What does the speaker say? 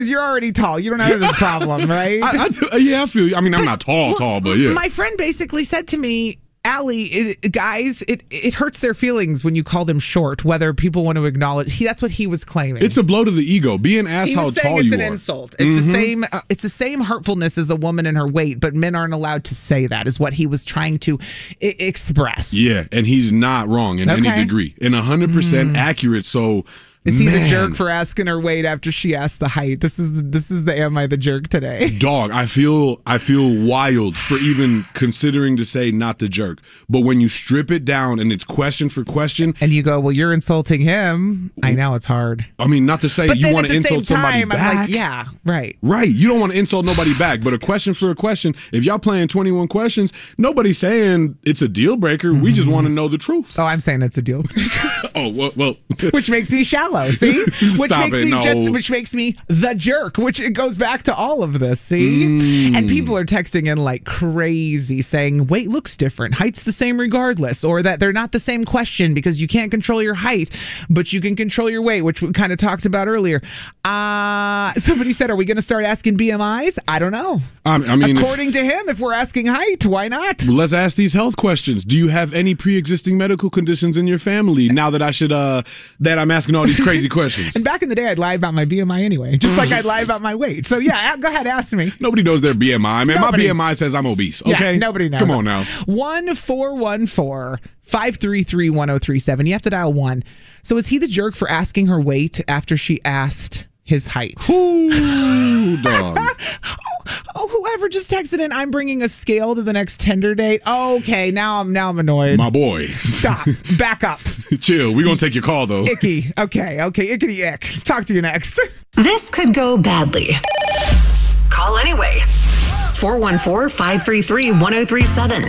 You're already tall. You don't have this problem, right? I feel you. I mean, I'm not tall, but yeah. My friend basically said to me, Allie, guys, it hurts their feelings when you call them short, whether people want to acknowledge. That's what he was claiming. It's a blow to the ego. Being asked how tall you are. It's an insult. It's the same. It's the same hurtfulness as a woman and her weight, but men aren't allowed to say that. Is what he was trying to express. Yeah, and he's not wrong in any degree, and 100% accurate. So. Is he the jerk for asking her weight after she asked the height? This is the am I the jerk today? Dog, I feel wild for even considering to say not the jerk. But when you strip it down and it's question for question, and you go, well, you're insulting him. I know it's hard. I mean, not to say but you want to insult somebody back. I'm like, yeah, right. Right. You don't want to insult nobody back. But a question for a question. If y'all playing 21 questions, nobody's saying it's a deal breaker. We just want to know the truth. Oh, I'm saying it's a deal breaker. well. Which makes me shallow. See, which makes me the jerk. Which it goes back to all of this. See, and people are texting in like crazy, saying weight looks different, height's the same regardless, or that they're not the same question because you can't control your height, but you can control your weight, which we kind of talked about earlier. Somebody said, "Are we going to start asking BMIs?" I don't know. I mean, according to him, if we're asking height, why not? Let's ask these health questions. Do you have any pre-existing medical conditions in your family? Now that that I'm asking all these crazy questions. And back in the day, I'd lie about my BMI anyway, just like I'd lie about my weight. So yeah, go ahead, ask me. Nobody knows their BMI, man. My BMI says I'm obese. Okay, yeah, nobody knows. Come on now. 1-414-533-1037. You have to dial 1. So is he the jerk for asking her weight after she asked his height? Ooh, dog. Whoever just texted in, I'm bringing a scale to the next Tinder date. Okay, now I'm annoyed. My boy. Stop. Back up. Chill. We're going to take your call, though. Icky. Okay. Ickity ick. Talk to you next. This could go badly. Call anyway. 414-533-1037.